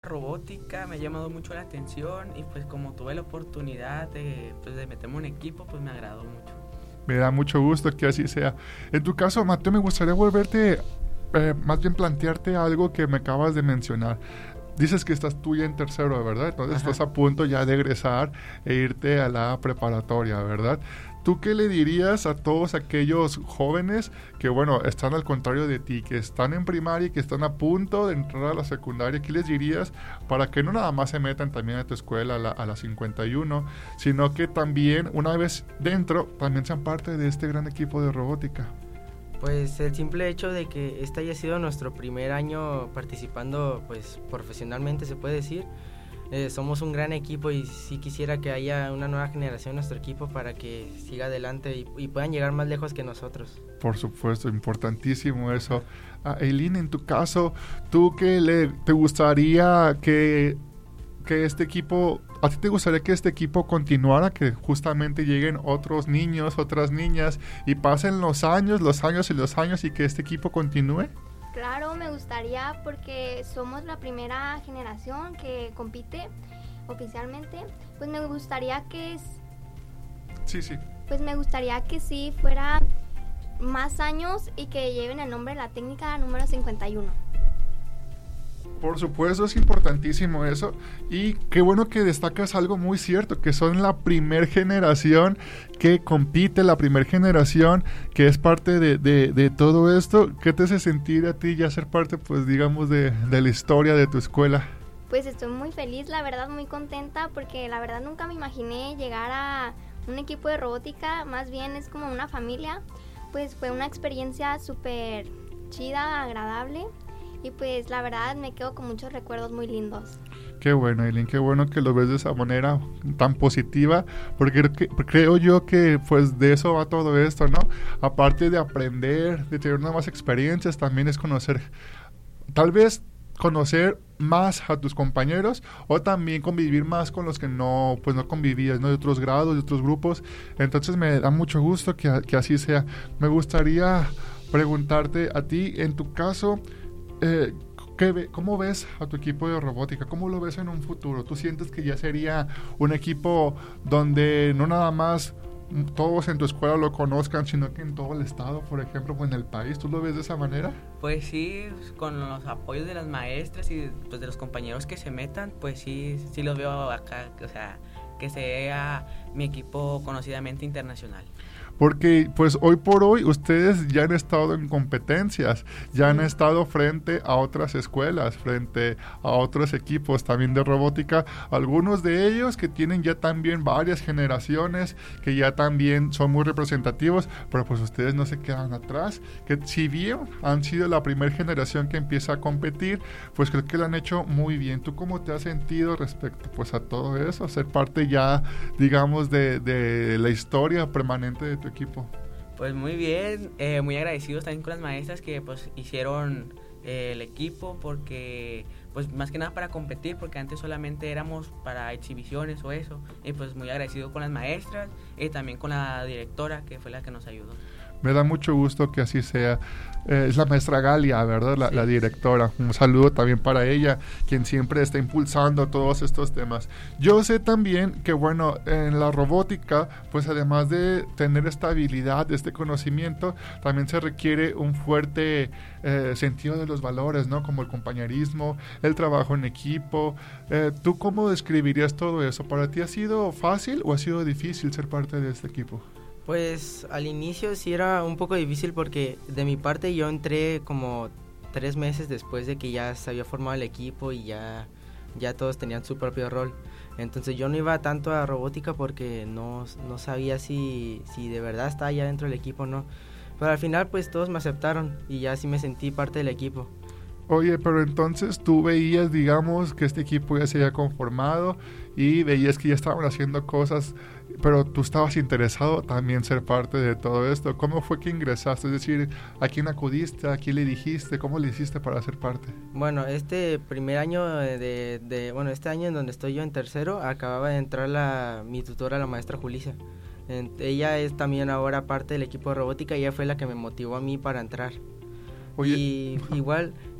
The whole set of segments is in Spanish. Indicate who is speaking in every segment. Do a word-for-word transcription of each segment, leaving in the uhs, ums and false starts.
Speaker 1: robótica me ha llamado mucho la atención y pues como tuve la oportunidad de, pues, de meterme en un equipo, pues me agradó mucho.
Speaker 2: Me da mucho gusto que así sea. En tu caso, Mateo, me gustaría volverte, eh, más bien plantearte algo que me acabas de mencionar. Dices que estás tú ya en tercero, ¿verdad? Entonces
Speaker 1: Ajá.
Speaker 2: estás a punto ya de egresar e irte a la preparatoria, ¿verdad? ¿Tú qué le dirías a todos aquellos jóvenes que, bueno, están al contrario de ti, que están en primaria y que están a punto de entrar a la secundaria? ¿Qué les dirías para que no nada más se metan también a tu escuela, a la, a la cincuenta y uno, sino que también, una vez dentro, también sean parte de este gran equipo de robótica?
Speaker 3: Pues el simple hecho de que este haya sido nuestro primer año participando, pues profesionalmente se puede decir, eh, somos un gran equipo y sí quisiera que haya una nueva generación en nuestro equipo para que siga adelante y, y puedan llegar más lejos que nosotros.
Speaker 2: Por supuesto, importantísimo eso. Ah, Eileen, en tu caso, ¿tú qué le, te gustaría que, que este equipo, a ti te gustaría que este equipo continuara, que justamente lleguen otros niños, otras niñas y pasen los años, los años y los años y que este equipo continúe?
Speaker 4: Claro, me gustaría porque somos la primera generación que compite oficialmente. Pues me gustaría que es,
Speaker 2: Sí, sí.
Speaker 4: pues me gustaría que sí fuera más años y que lleven el nombre de la técnica número cincuenta y uno.
Speaker 2: Por supuesto, es importantísimo eso. Y qué bueno que destacas algo muy cierto, que son la primer generación que compite, la primer generación que es parte de, de, de todo esto. ¿Qué te hace sentir a ti ya ser parte, pues digamos, de, de la historia de tu escuela?
Speaker 4: Pues estoy muy feliz, la verdad muy contenta, porque la verdad nunca me imaginé llegar a un equipo de robótica, más bien es como una familia. Pues fue una experiencia súper chida, agradable. Y pues la verdad me quedo con muchos recuerdos muy lindos.
Speaker 2: Qué bueno, Eileen, qué bueno que lo ves de esa manera tan positiva, porque creo, que, creo yo que pues de eso va todo esto, ¿no? Aparte de aprender, de tener nuevas experiencias, también es conocer, tal vez conocer más a tus compañeros o también convivir más con los que no, pues no convivías, ¿no? De otros grados, de otros grupos. Entonces me da mucho gusto que, que así sea. Me gustaría preguntarte a ti, en tu caso, Eh, ¿qué ve, ¿cómo ves a tu equipo de robótica? ¿Cómo lo ves en un futuro? ¿Tú sientes que ya sería un equipo donde no nada más todos en tu escuela lo conozcan, sino que en todo el estado, por ejemplo, o en el país? ¿Tú lo ves de esa manera?
Speaker 1: Pues sí, con los apoyos de las maestras y pues de los compañeros que se metan, pues sí, sí los veo acá, o sea, que sea mi equipo conocidamente internacional.
Speaker 2: Porque pues hoy por hoy ustedes ya han estado en competencias, ya han estado frente a otras escuelas, frente a otros equipos también de robótica, algunos de ellos que tienen ya también varias generaciones, que ya también son muy representativos, pero pues ustedes no se quedan atrás, que si bien han sido la primera generación que empieza a competir, pues creo que lo han hecho muy bien. ¿Tú cómo te has sentido respecto pues a todo eso, ser parte ya, digamos, de, de la historia permanente de tu equipo?
Speaker 1: Pues muy bien, eh, muy agradecidos también con las maestras que pues hicieron eh, el equipo, porque pues más que nada para competir, porque antes solamente éramos para exhibiciones o eso, y pues muy agradecido con las maestras y también con la directora que fue la que nos ayudó.
Speaker 2: Me da mucho gusto que así sea. Eh, es la maestra Galia, ¿verdad? La,
Speaker 1: Sí.
Speaker 2: la directora. Un saludo también para ella, quien siempre está impulsando todos estos temas. Yo sé también que, bueno, en la robótica, pues además de tener esta habilidad, este conocimiento, también se requiere un fuerte eh, sentido de los valores, ¿no? Como el compañerismo, el trabajo en equipo. Eh, ¿Tú cómo describirías todo eso? ¿Para ti ha sido fácil o ha sido difícil ser parte de este equipo?
Speaker 3: Pues al inicio sí era un poco difícil porque de mi parte yo entré como tres meses después de que ya se había formado el equipo y ya, ya todos tenían su propio rol. Entonces yo no iba tanto a robótica porque no, no sabía si, si de verdad estaba ya dentro del equipo o no. Pero al final pues todos me aceptaron y ya sí me sentí parte del equipo.
Speaker 2: Oye, pero entonces tú veías, digamos, que este equipo ya se había conformado y veías que ya estaban haciendo cosas, pero tú estabas interesado también ser parte de todo esto. ¿Cómo fue que ingresaste? Es decir, ¿a quién acudiste? ¿A quién le dijiste? ¿Cómo le hiciste para ser parte?
Speaker 3: Bueno, este primer año de, de bueno, este año en donde estoy yo en tercero, acababa de entrar la, mi tutora, la maestra Julissa. En, ella es también ahora parte del equipo de robótica y ella fue la que me motivó a mí para entrar.
Speaker 2: Oye.
Speaker 3: Y igual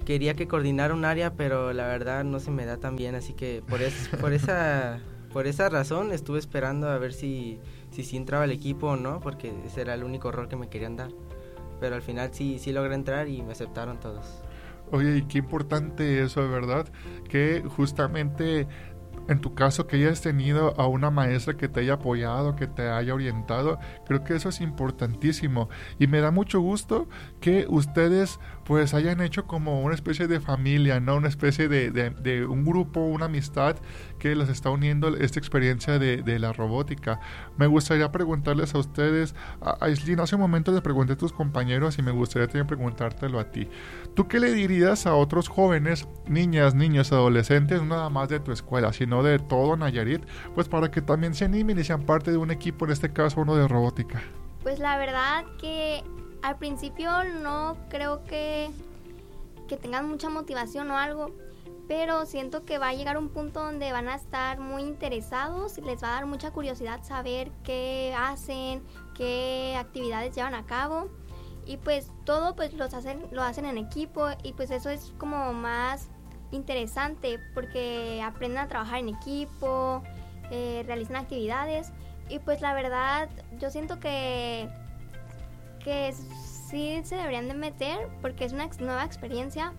Speaker 3: quería que coordinara un área, pero la verdad no se me da tan bien, así que por, es, por esa por esa razón estuve esperando a ver si, si sí entraba al equipo o no, porque ese era el único rol que me querían dar. Pero al final sí, sí logré entrar y me aceptaron todos.
Speaker 2: Oye, y qué importante eso, ¿verdad? Que justamente en tu caso que hayas tenido a una maestra que te haya apoyado, que te haya orientado, creo que eso es importantísimo. Y me da mucho gusto que ustedes pues hayan hecho como una especie de familia, ¿no? Una especie de, de, de un grupo, una amistad que los está uniendo esta experiencia de, de la robótica. Me gustaría preguntarles a ustedes, a Aislinn, hace un momento les pregunté a tus compañeros y me gustaría también preguntártelo a ti. ¿Tú qué le dirías a otros jóvenes, niñas, niños, adolescentes, no nada más de tu escuela, sino de todo Nayarit, pues para que también se animen y sean parte de un equipo, en este caso uno de robótica?
Speaker 4: Pues la verdad que al principio no creo que, que tengan mucha motivación o algo, pero siento que va a llegar un punto donde van a estar muy interesados y les va a dar mucha curiosidad saber qué hacen, qué actividades llevan a cabo, y pues todo pues los hacen, lo hacen en equipo, y pues eso es como más interesante porque aprenden a trabajar en equipo, eh, realizan actividades, y pues la verdad yo siento que que sí se deberían de meter porque es una ex- nueva experiencia,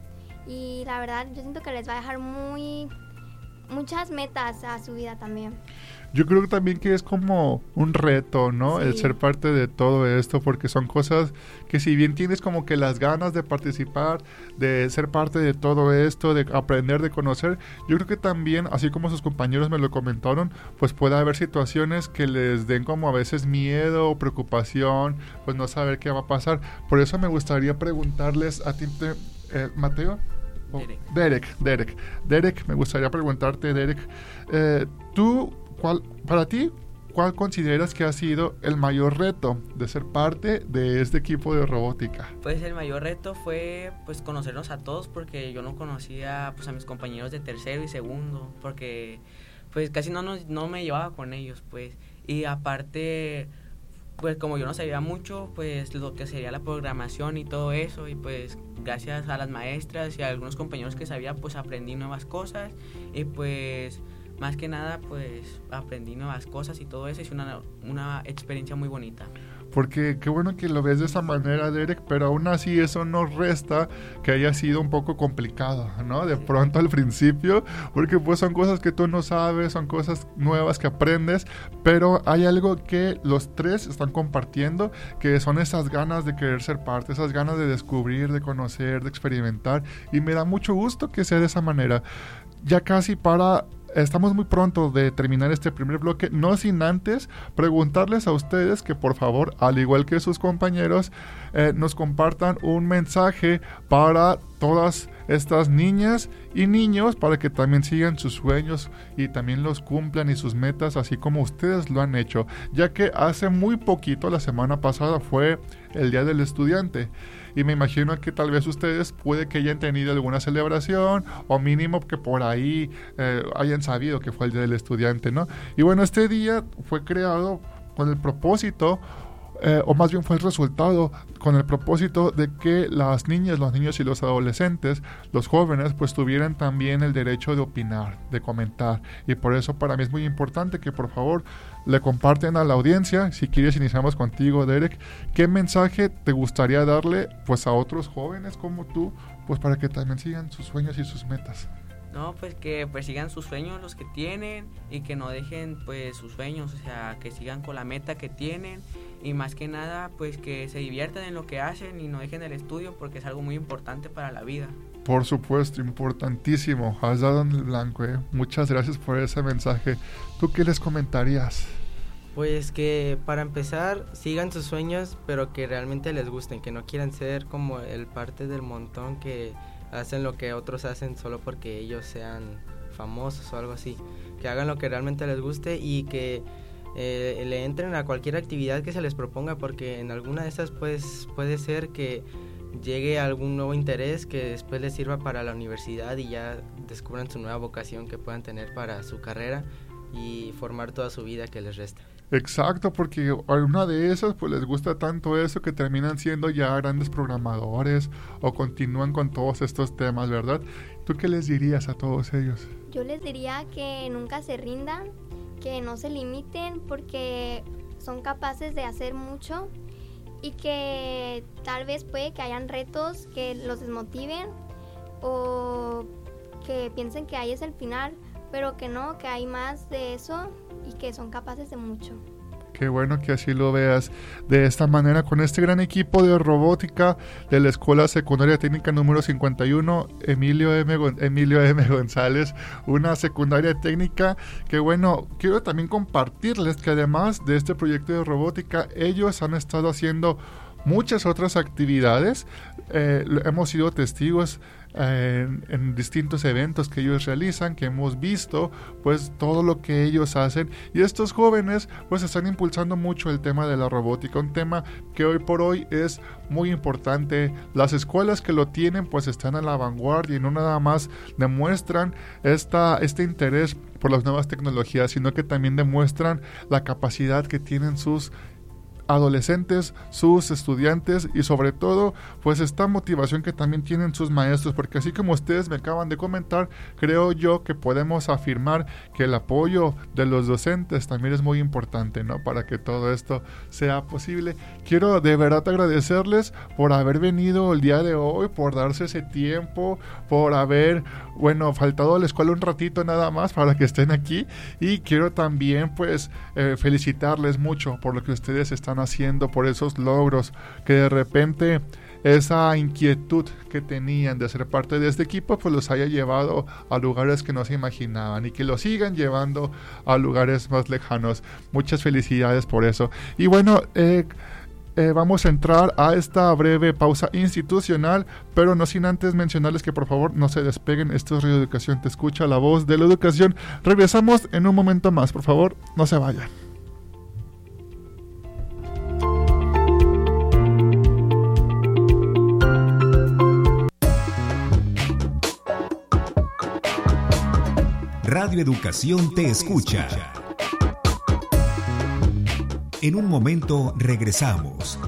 Speaker 4: y la verdad yo siento que les va a dejar muy muchas metas a su vida también.
Speaker 2: Yo creo que también que es como un reto, ¿no?
Speaker 4: Sí.
Speaker 2: El ser parte de todo esto, porque son cosas que si bien tienes como que las ganas de participar, de ser parte de todo esto, de aprender, de conocer, yo creo que también, así como sus compañeros me lo comentaron, pues puede haber situaciones que les den como a veces miedo o preocupación, pues no saber qué va a pasar. Por eso me gustaría preguntarles a ti, eh, Mateo. Oh,
Speaker 1: Derek.
Speaker 2: Derek, Derek. Derek, me gustaría preguntarte, Derek, eh, tú, ¿cuál, para ti, cuál consideras que ha sido el mayor reto de ser parte de este equipo de robótica?
Speaker 1: Pues el mayor reto fue pues conocernos a todos, porque yo no conocía pues a mis compañeros de tercero y segundo, porque pues casi no, nos, no me llevaba con ellos, pues, y aparte pues como yo no sabía mucho, pues lo que sería la programación y todo eso, y pues gracias a las maestras y a algunos compañeros que sabía, pues aprendí nuevas cosas, y pues más que nada pues aprendí nuevas cosas y todo eso, es una, una experiencia muy bonita.
Speaker 2: Porque qué bueno que lo ves de esa manera, Derek, pero aún así eso no resta que haya sido un poco complicado, ¿no? De pronto al principio, porque pues son cosas que tú no sabes, son cosas nuevas que aprendes, pero hay algo que los tres están compartiendo, que son esas ganas de querer ser parte, esas ganas de descubrir, de conocer, de experimentar, y me da mucho gusto que sea de esa manera. Ya casi para... Estamos muy pronto de terminar este primer bloque, no sin antes preguntarles a ustedes que por favor, al igual que sus compañeros, eh, nos compartan un mensaje para todas estas niñas y niños, para que también sigan sus sueños y también los cumplan y sus metas, así como ustedes lo han hecho, ya que hace muy poquito, la semana pasada, fue el Día del Estudiante. Y me imagino que tal vez ustedes puede que hayan tenido alguna celebración, o mínimo que por ahí eh, hayan sabido que fue el Día del Estudiante, ¿no? Y bueno, este día fue creado con el propósito, eh, o más bien fue el resultado, con el propósito de que las niñas, los niños y los adolescentes, los jóvenes, pues tuvieran también el derecho de opinar, de comentar. Y por eso para mí es muy importante que por favor le comparten a la audiencia. Si quieres, iniciamos contigo, Derek. ¿Qué mensaje te gustaría darle pues a otros jóvenes como tú, pues para que también sigan sus sueños y sus metas?
Speaker 1: No, pues que persigan sus sueños los que tienen, y que no dejen pues sus sueños, o sea, que sigan con la meta que tienen, y más que nada pues que se diviertan en lo que hacen y no dejen el estudio, porque es algo muy importante para la vida.
Speaker 2: Por supuesto, importantísimo. Has dado en el blanco, ¿eh? Muchas gracias por ese mensaje. ¿Tú qué les comentarías?
Speaker 3: Pues que para empezar sigan sus sueños, pero que realmente les gusten, que no quieran ser como el parte del montón que hacen lo que otros hacen solo porque ellos sean famosos o algo así. Que hagan lo que realmente les guste y que eh, le entren a cualquier actividad que se les proponga, porque en alguna de esas pues puede ser que llegue algún nuevo interés que después les sirva para la universidad y ya descubran su nueva vocación que puedan tener para su carrera y formar toda su vida que les resta.
Speaker 2: Exacto, porque a una de esas pues les gusta tanto eso que terminan siendo ya grandes programadores o continúan con todos estos temas, ¿verdad? ¿Tú qué les dirías a todos ellos?
Speaker 4: Yo les diría que nunca se rindan, que no se limiten porque son capaces de hacer mucho y que tal vez puede que hayan retos que los desmotiven o que piensen que ahí es el final, pero que no, que hay más de eso y que son capaces de mucho.
Speaker 2: Qué bueno que así lo veas de esta manera con este gran equipo de robótica de la Escuela Secundaria Técnica número cincuenta y uno, Emilio M. Gon- Emilio M. González, una secundaria técnica que bueno, quiero también compartirles que además de este proyecto de robótica, ellos han estado haciendo muchas otras actividades, eh, hemos sido testigos eh, en, en distintos eventos que ellos realizan, que hemos visto pues todo lo que ellos hacen, y estos jóvenes pues están impulsando mucho el tema de la robótica, un tema que hoy por hoy es muy importante. Las escuelas que lo tienen pues están a la vanguardia y no nada más demuestran esta, este interés por las nuevas tecnologías, sino que también demuestran la capacidad que tienen sus adolescentes, sus estudiantes y sobre todo pues esta motivación que también tienen sus maestros, porque así como ustedes me acaban de comentar, creo yo que podemos afirmar que el apoyo de los docentes también es muy importante, ¿no? Para que todo esto sea posible. Quiero de verdad agradecerles por haber venido el día de hoy, por darse ese tiempo, por haber, bueno, faltado a la escuela un ratito nada más para que estén aquí, y quiero también pues eh, felicitarles mucho por lo que ustedes están haciendo, por esos logros, que de repente esa inquietud que tenían de ser parte de este equipo pues los haya llevado a lugares que no se imaginaban y que los sigan llevando a lugares más lejanos. Muchas felicidades por eso. Y bueno, eh, eh, vamos a entrar a esta breve pausa institucional, pero no sin antes mencionarles que por favor no se despeguen. Esto es Radio Educación Te Escucha, la voz de la educación. Regresamos en un momento más, por favor no se vayan.
Speaker 5: Radio Educación Te Escucha. En un momento regresamos.